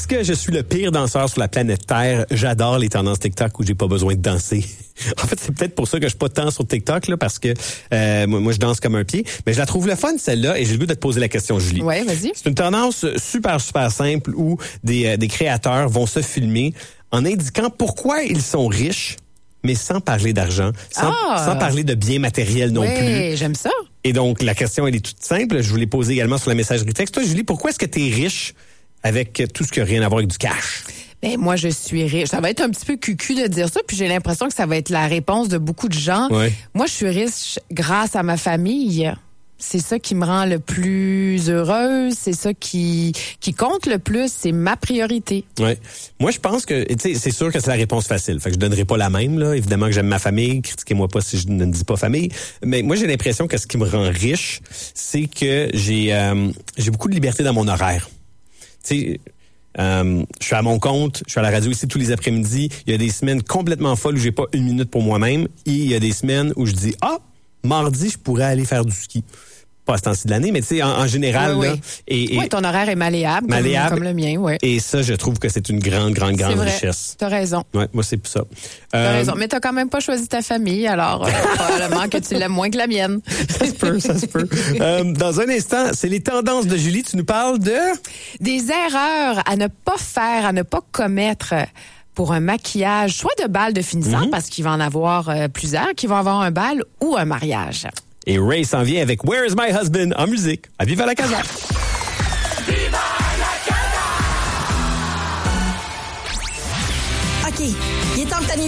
que je suis le pire danseur sur la planète Terre, j'adore les tendances TikTok où j'ai pas besoin de danser. En fait, c'est peut-être pour ça que je suis pas tant sur TikTok, là, parce que moi, je danse comme un pied. Mais je la trouve le fun, celle-là, et j'ai le goût de te poser la question, Julie. Ouais, vas-y. C'est une tendance super, super simple où des créateurs vont se filmer en indiquant pourquoi ils sont riches, mais sans parler d'argent, sans parler de biens matériels non plus. Oui, j'aime ça. Et donc, la question, elle est toute simple. Je vous l'ai posée également sur la messagerie texte. Toi, Julie, pourquoi est-ce que tu es riche avec tout ce qui n'a rien à voir avec du cash? Ben, moi, je suis riche. Ça va être un petit peu cucu de dire ça, puis j'ai l'impression que ça va être la réponse de beaucoup de gens. Ouais. Moi, je suis riche grâce à ma famille. C'est ça qui me rend le plus heureuse. C'est ça qui compte le plus. C'est ma priorité. Ouais. Moi, je pense que, tu sais, c'est sûr que c'est la réponse facile. Fait que je donnerai pas la même, là. Évidemment que j'aime ma famille. Critiquez-moi pas si je ne dis pas famille. Mais moi, j'ai l'impression que ce qui me rend riche, c'est que j'ai beaucoup de liberté dans mon horaire. Tu sais, je suis à mon compte, je suis à la radio ici tous les après-midi. Il y a des semaines complètement folles où j'ai pas une minute pour moi-même. Et il y a des semaines où je dis, mardi, je pourrais aller faire du ski. Pas à ce temps-ci de l'année, mais tu sais, en général. Oui, là. Oui, ton horaire est malléable. Comme le mien, oui. Et ça, je trouve que c'est une grande richesse. T'as raison. Ouais, moi, c'est pour ça. T'as raison. Mais t'as quand même pas choisi ta famille, alors probablement que tu l'aimes moins que la mienne. Ça se peut. Dans un instant, c'est les tendances de Julie. Tu nous parles de... Des erreurs à ne pas faire, à ne pas commettre pour un maquillage, soit de bal de finissant, parce qu'il va en avoir plusieurs, qui vont avoir un bal ou un mariage. Et Ray s'en vient avec Where is my husband en musique à Viva la Casa. Viva la Casa! OK, il est temps de planifier